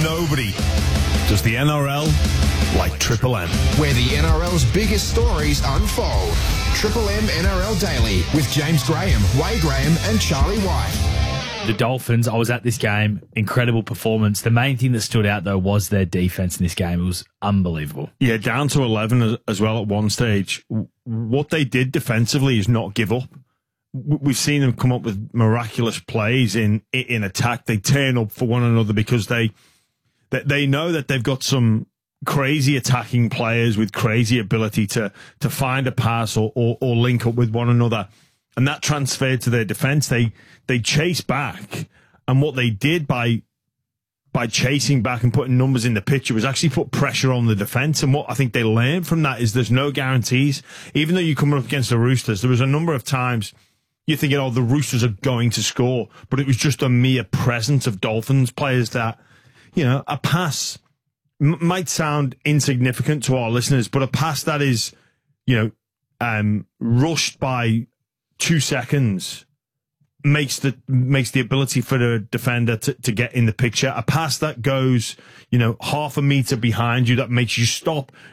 nobody does the NRL like Triple M. Where the NRL's biggest stories unfold. Triple M NRL Daily with James Graham, Wade Graham and Charlie White. The Dolphins, I was at this game, incredible performance. The main thing that stood out, though, was their defence in this game. It was unbelievable. Yeah, down to 11 as well at one stage. What they did defensively is not give up. We've seen them come up with miraculous plays in attack. They turn up for one another because they know that they've got some crazy attacking players with crazy ability to find a pass or link up with one another. And that transferred to their defense. They chase back. And what they did by chasing back and putting numbers in the picture was actually put pressure on the defense. And what I think they learned from that is there's no guarantees. Even though you're coming up against the Roosters, there was a number of times you're thinking, oh, the Roosters are going to score. But it was just a mere presence of Dolphins players that, you know, a pass might sound insignificant to our listeners, but a pass that is, you know, rushed by 2 seconds makes the ability for the defender to get in the picture. A pass that goes, you know, half a meter behind you that makes you stop